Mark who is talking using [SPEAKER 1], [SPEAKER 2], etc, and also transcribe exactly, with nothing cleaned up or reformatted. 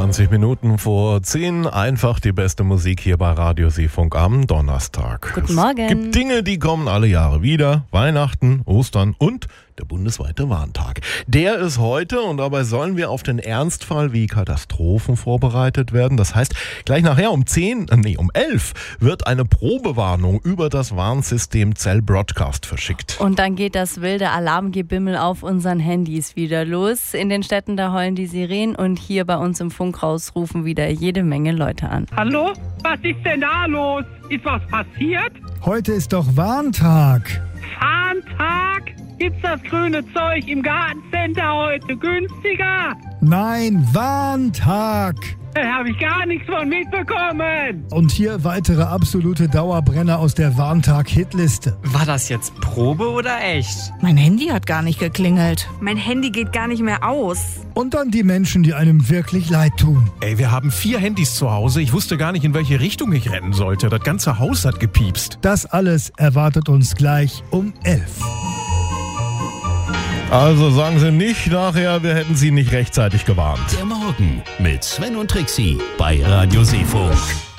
[SPEAKER 1] einundzwanzig Minuten vor zehn. Einfach die beste Musik hier bei Radio Seefunk am Donnerstag.
[SPEAKER 2] Guten Morgen.
[SPEAKER 1] Es gibt Dinge, die kommen alle Jahre wieder. Weihnachten, Ostern und der bundesweite Warntag. Der ist heute und dabei sollen wir auf den Ernstfall wie Katastrophen vorbereitet werden. Das heißt, gleich nachher um zehn, nee, um elf wird eine Probewarnung über das Warnsystem Cell Broadcast verschickt.
[SPEAKER 2] Und dann geht das wilde Alarmgebimmel auf unseren Handys wieder los. In den Städten, da heulen die Sirenen und hier bei uns im Funkhaus rufen wieder jede Menge Leute an.
[SPEAKER 3] Hallo? Was ist denn da los? Ist was passiert?
[SPEAKER 4] Heute ist doch Warntag.
[SPEAKER 3] Warntag? Gibt's das grüne Zeug im Gartencenter heute günstiger?
[SPEAKER 4] Nein, Warntag.
[SPEAKER 3] Da habe ich gar nichts von mitbekommen.
[SPEAKER 4] Und hier weitere absolute Dauerbrenner aus der Warntag-Hitliste.
[SPEAKER 5] War das jetzt Probe oder echt?
[SPEAKER 6] Mein Handy hat gar nicht geklingelt.
[SPEAKER 7] Mein Handy geht gar nicht mehr aus.
[SPEAKER 4] Und dann die Menschen, die einem wirklich leid tun.
[SPEAKER 8] Ey, wir haben vier Handys zu Hause. Ich wusste gar nicht, in welche Richtung ich rennen sollte. Das ganze Haus hat gepiepst.
[SPEAKER 4] Das alles erwartet uns gleich um elf.
[SPEAKER 1] Also sagen Sie nicht nachher, wir hätten Sie nicht rechtzeitig gewarnt.
[SPEAKER 9] Der Morgen mit Sven und Trixie bei Radio Seefunk.